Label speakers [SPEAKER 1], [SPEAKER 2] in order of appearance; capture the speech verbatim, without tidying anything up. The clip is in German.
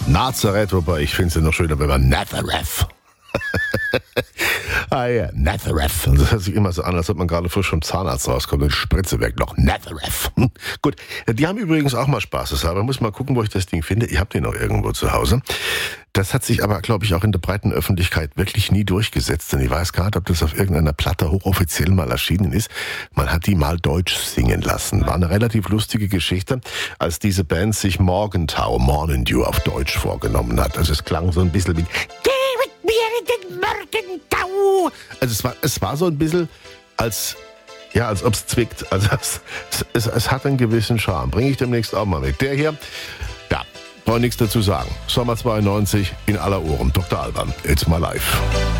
[SPEAKER 1] Nazareth, wobei ich finde es ja noch schöner, wenn man Nazareth. ah ja, Nazareth. Das hört sich immer so an, als ob man gerade frisch vom Zahnarzt rauskommt und die Spritze weg noch. Nazareth. Hm. Gut, die haben übrigens auch mal Spaß. Aber ich muss mal gucken, wo ich das Ding finde. Ich habe den noch irgendwo zu Hause. Das hat sich aber, glaube ich, auch in der breiten Öffentlichkeit wirklich nie durchgesetzt. Denn ich weiß gar nicht, ob das auf irgendeiner Platte hochoffiziell mal erschienen ist. Man hat die mal Deutsch singen lassen. War eine relativ lustige Geschichte, als diese Band sich Morgenthau, Morning Dew auf Deutsch vorgenommen hat. Also es klang so ein bisschen wie Morgenthau. Also es war, es war so ein bisschen als, ja, als ob es zwickt. Also es, es, es hat einen gewissen Charme. Bringe ich demnächst auch mal mit. Der hier, ja, brauche nichts dazu sagen. Sommer zweiundneunzig in aller Ohren. Doktor Alban, It's My Life.